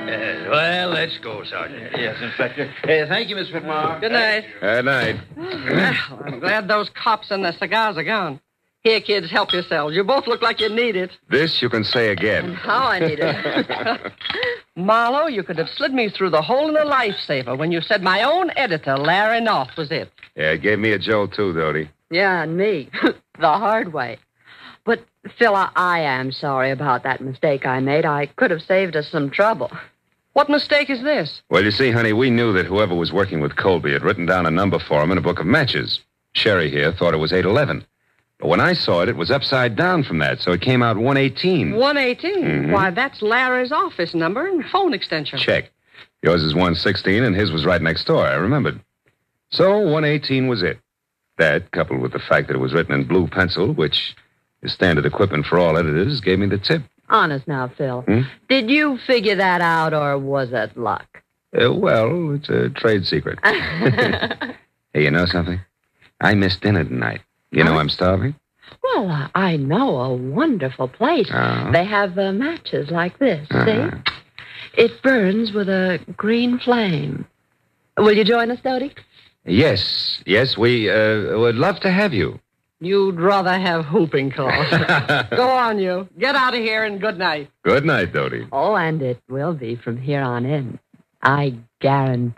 Well, let's go, Sergeant. Yes, Inspector. Thank you, Miss Whitmore. Good night. Good night. Well, I'm glad those cops and the cigars are gone. Here, kids, help yourselves. You both look like you need it. This you can say again. How I need it. Marlowe, you could have slid me through the hole in the lifesaver when you said my own editor, Larry North, was it. Yeah, it gave me a jolt, too, Dodie. Yeah, and me. The hard way. But, Phil, I am sorry about that mistake I made. I could have saved us some trouble. What mistake is this? Well, you see, honey, we knew that whoever was working with Colby had written down a number for him in a book of matches. Sherry here thought it was 811. But when I saw it, it was upside down from that, so it came out 118. 118? Mm-hmm. Why, that's Larry's office number and phone extension. Check. Yours is 116, and his was right next door. I remembered. So 118 was it. That, coupled with the fact that it was written in blue pencil, which is standard equipment for all editors, gave me the tip. Honest now, Phil. Did you figure that out, or was it luck? Well, it's a trade secret. Hey, you know something? I missed dinner tonight. You know I'm starving? Well, I know a wonderful place. Oh. They have matches like this, see? It burns with a green flame. Will you join us, Dodie? Yes, we would love to have you. You'd rather have whooping cough. Go on, you. Get out of here and good night. Good night, Dodie. Oh, and it will be from here on in. I guarantee.